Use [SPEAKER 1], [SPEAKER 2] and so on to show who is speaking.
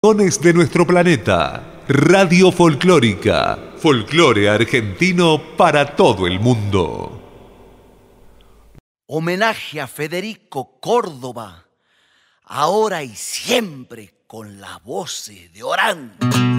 [SPEAKER 1] Dones de nuestro planeta. Radio Folclórica. Folclore argentino para todo el mundo.
[SPEAKER 2] Homenaje a Federico Córdoba, ahora y siempre con las voces de Orán.